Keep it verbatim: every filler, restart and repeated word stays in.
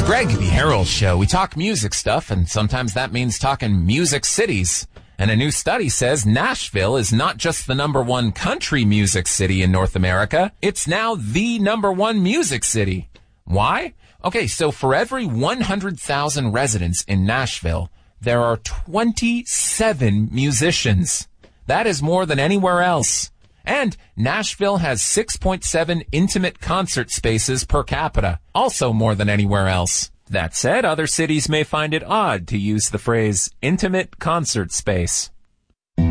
Greg, the Herald Show. We talk music stuff, and sometimes that means talking music cities. And a new study says Nashville is not just the number one country music city in North America, it's now the number one music city. Why? Okay, so for every one hundred thousand residents in Nashville, there are twenty-seven musicians. That is more than anywhere else. And Nashville has six point seven intimate concert spaces per capita, also more than anywhere else. That said, other cities may find it odd to use the phrase intimate concert space.